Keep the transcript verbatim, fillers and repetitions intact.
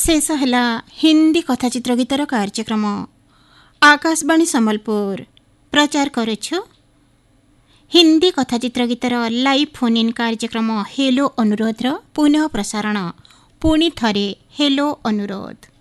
शेष है हिंदी कथाचित्र गीतर कार्यक्रम। आकाशवाणी संबलपुर प्रचार करुछु हिंदी कथाचित्र गीतर लाइव फोन इन कार्यक्रम हेलो अनुरोध पुनः प्रसारण। पुणी थरे हेलो अनुरोध।